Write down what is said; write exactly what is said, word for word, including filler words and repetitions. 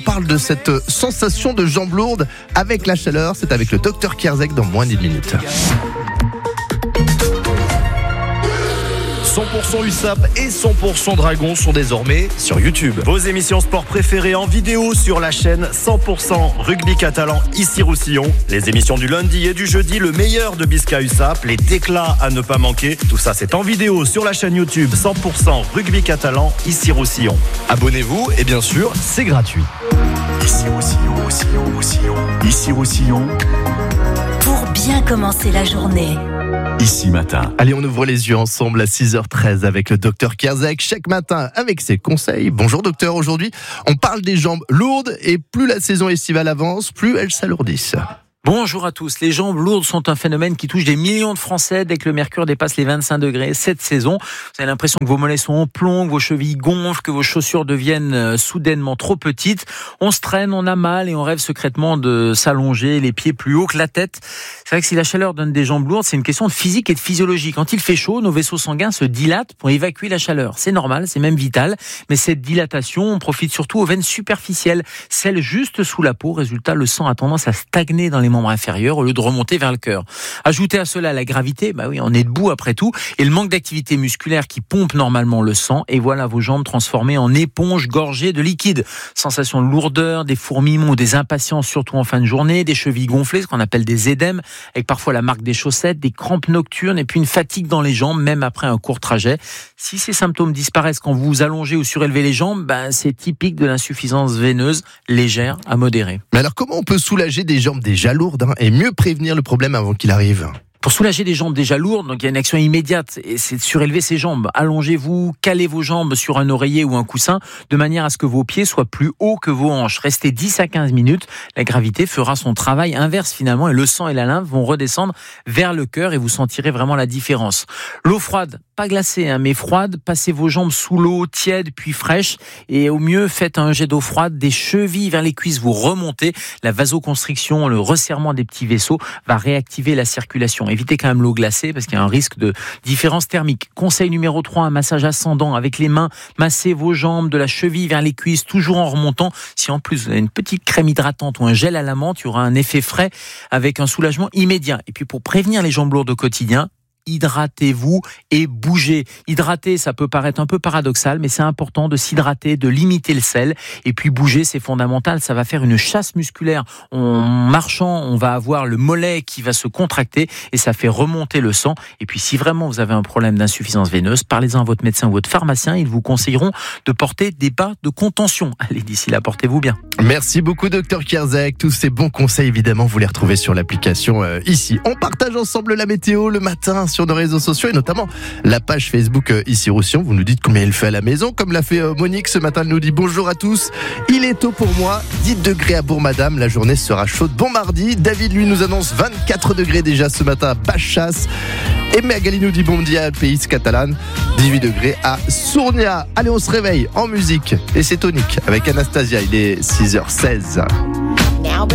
On parle de cette sensation de jambes lourdes avec la chaleur. C'est avec le docteur Kierzek dans moins d'une minute. cent pour cent U S A P et cent pour cent Dragon sont désormais sur YouTube. Vos émissions sport préférées en vidéo sur la chaîne cent pour cent Rugby Catalan Issy-Roussillon. Les émissions du lundi et du jeudi, le meilleur de Bisca U S A P, les déclats à ne pas manquer. Tout ça, c'est en vidéo sur la chaîne YouTube cent pour cent Rugby Catalan Issy-Roussillon. Abonnez-vous et bien sûr, c'est gratuit. Issy-Roussillon, Roussillon, Roussillon, Issy-Roussillon. Pour bien commencer la journée. Ici Matin. Allez, on ouvre les yeux ensemble à six heures treize avec le docteur Kierzek, chaque matin avec ses conseils. Bonjour docteur, aujourd'hui on parle des jambes lourdes et plus la saison estivale avance, plus elles s'alourdissent. Bonjour à tous. Les jambes lourdes sont un phénomène qui touche des millions de Français dès que le mercure dépasse les vingt-cinq degrés cette saison. Vous avez l'impression que vos mollets sont en plomb, que vos chevilles gonflent, que vos chaussures deviennent soudainement trop petites. On se traîne, on a mal et on rêve secrètement de s'allonger les pieds plus haut que la tête. C'est vrai que si la chaleur donne des jambes lourdes, c'est une question de physique et de physiologie. Quand il fait chaud, nos vaisseaux sanguins se dilatent pour évacuer la chaleur. C'est normal, c'est même vital. Mais cette dilatation, on profite surtout aux veines superficielles, celles juste sous la peau. Résultat, le sang a tendance à stagner dans les membres inférieurs au lieu de remonter vers le cœur. Ajoutez à cela la gravité, bah oui, on est debout après tout, et le manque d'activité musculaire qui pompe normalement le sang, et voilà vos jambes transformées en éponges gorgées de liquide. Sensation de lourdeur, des fourmillements ou des impatiences, surtout en fin de journée, des chevilles gonflées, ce qu'on appelle des édèmes, avec parfois la marque des chaussettes, des crampes nocturnes, et puis une fatigue dans les jambes, même après un court trajet. Si ces symptômes disparaissent quand vous vous allongez ou surélevez les jambes, bah, c'est typique de l'insuffisance veineuse légère à modérée. Mais alors comment on peut soulager des jambes déjà lourdes hein, et mieux prévenir le problème avant qu'il arrive ? Pour soulager des jambes déjà lourdes, donc il y a une action immédiate, et c'est de surélever ses jambes. Allongez-vous, calez vos jambes sur un oreiller ou un coussin, de manière à ce que vos pieds soient plus hauts que vos hanches. Restez dix à quinze minutes, la gravité fera son travail inverse finalement, et le sang et la lymphe vont redescendre vers le cœur, et vous sentirez vraiment la différence. L'eau froide, pas glacée, hein, mais froide, passez vos jambes sous l'eau, tiède puis fraîche, et au mieux, faites un jet d'eau froide des chevilles vers les cuisses, vous remontez. La vasoconstriction, le resserrement des petits vaisseaux va réactiver la circulation. Évitez quand même l'eau glacée parce qu'il y a un risque de différence thermique. Conseil numéro trois, un massage ascendant avec les mains. Massez vos jambes de la cheville vers les cuisses, toujours en remontant. Si en plus vous avez une petite crème hydratante ou un gel à la menthe, il y aura un effet frais avec un soulagement immédiat. Et puis pour prévenir les jambes lourdes au quotidien, hydratez-vous et bougez. Hydrater, ça peut paraître un peu paradoxal, mais c'est important de s'hydrater, de limiter le sel. Et puis bouger, c'est fondamental. Ça va faire une chasse musculaire. En marchant, on va avoir le mollet qui va se contracter et ça fait remonter le sang. Et puis si vraiment vous avez un problème d'insuffisance veineuse, parlez-en à votre médecin ou votre pharmacien. Ils vous conseilleront de porter des bas de contention. Allez, d'ici là, portez-vous bien. Merci beaucoup docteur Kierzek. Tous ces bons conseils, évidemment, vous les retrouvez sur l'application euh, ici. On partage ensemble la météo le matin sur nos réseaux sociaux et notamment la page Facebook euh, Issy-Roussillon. Vous nous dites combien il fait à la maison, comme l'a fait euh, Monique ce matin. Elle nous dit bonjour à tous. Il est tôt pour moi, dix degrés à Bourg-Madame. La journée sera chaude. Bon mardi. David, lui, nous annonce vingt-quatre degrés déjà ce matin à Bachasse. Et Magali nous dit bon dia, pays catalan, dix-huit degrés à Sournia. Allez, on se réveille en musique. Et c'est tonique avec Anastasia. Il est six heures seize.